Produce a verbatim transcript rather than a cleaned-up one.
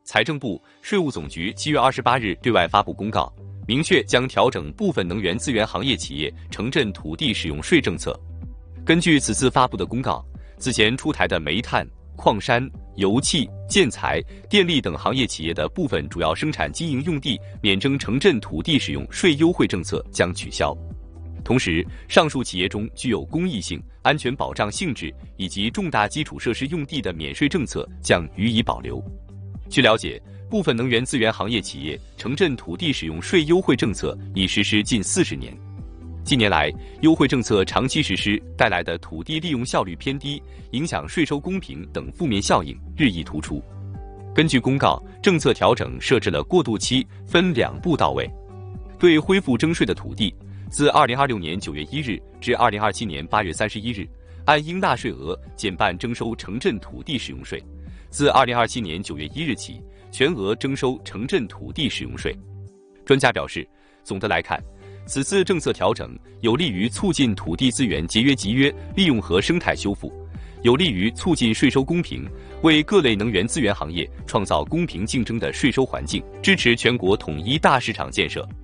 财政部、税务总局七月二十八日对外发布公告，明确将调整部分能源资源行业企业城镇土地使用税政策。根据此次发布的公告，此前出台的煤炭、矿山、油气、建材、电力等行业企业的部分主要生产经营用地免征城镇土地使用税优惠政策将取消。同时，上述企业中具有公益性、安全保障性质以及重大基础设施用地的免税政策将予以保留。据了解，部分能源资源行业企业城镇土地使用税优惠政策已实施近四十年。近年来，优惠政策长期实施带来的土地利用效率偏低、影响税收公平等负面效应日益突出。根据公告，政策调整设置了过渡期，分两步到位。对恢复征税的土地，自二零二六年九月一日至二零二七年八月三十一日，按应纳税额减半征收城镇土地使用税；自二零二七年九月一日起，全额征收城镇土地使用税。专家表示，总的来看，此次政策调整有利于促进土地资源节约集约利用和生态修复，有利于促进税收公平，为各类能源资源行业创造公平竞争的税收环境，支持全国统一大市场建设。